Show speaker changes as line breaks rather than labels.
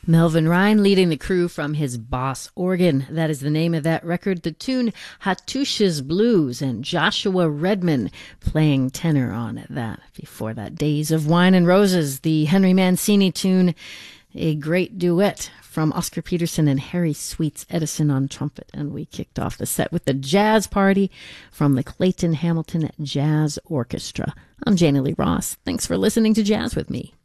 Melvin Ryan leading the crew from his Boss organ. That is the name of that record. The tune Hattusha's Blues, and Joshua Redman playing tenor on that. Before that, Days of Wine and Roses, the Henry Mancini tune, a great duet from Oscar Peterson and Harry Sweets Edison on trumpet. And we kicked off the set with the Jazz Party from the Clayton Hamilton Jazz Orchestra. I'm Jana Lee Ross. Thanks for listening to Jazz with me.